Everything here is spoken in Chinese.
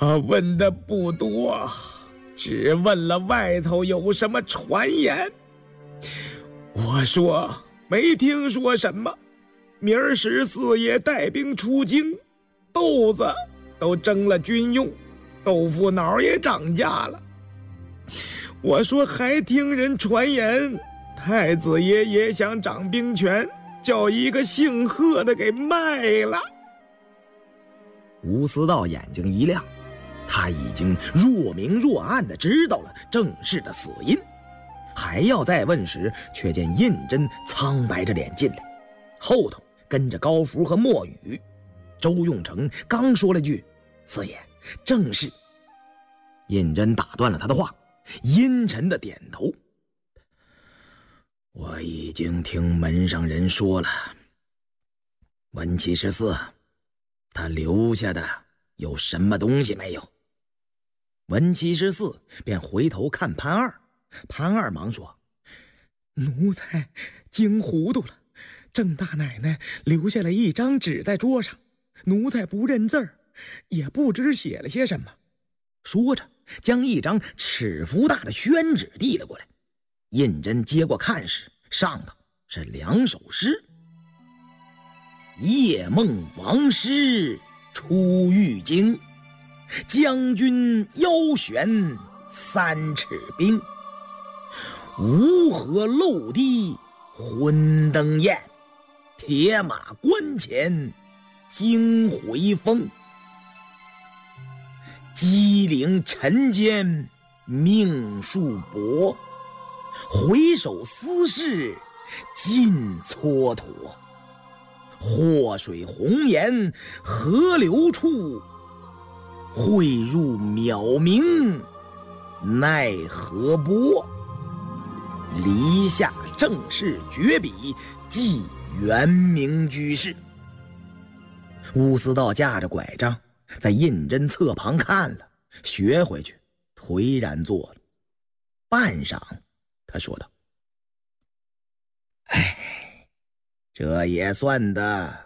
我问的不多，只问了外头有什么传言。我说没听说什么，明儿14爷带兵出京，豆子都征了军用，豆腐脑也涨价了。我说还听人传言，太子爷也想掌兵权，叫一个姓贺的给卖了。 吴思道眼睛一亮，他已经若明若暗地知道了郑氏的死因，还要再问时，却见胤禛苍白着脸进来，后头跟着高福和莫雨。周用成刚说了句四爷正是，胤禛打断了他的话，阴沉的点头。我已经听门上人说了，文七14他留下的有什么东西没有？文七14便回头看潘二，潘二忙说： 奴才惊糊涂了，郑大奶奶留下了一张纸在桌上，奴才不认字儿，也不知写了些什么。 说着将一张尺幅大的宣纸递了过来，胤禛接过看时，上头是2首诗：夜梦王师出狱京，将军腰悬3尺冰，吴河漏滴昏灯焰，铁马关前惊回风。机灵尘间命数薄，回首思事尽蹉跎。祸水红颜河流处，汇入渺冥奈何波。篱下正式绝笔，记元明居士。吴思道架着拐杖在胤禛侧旁看了，学回去，颓然坐了。半晌，他说道：这也算得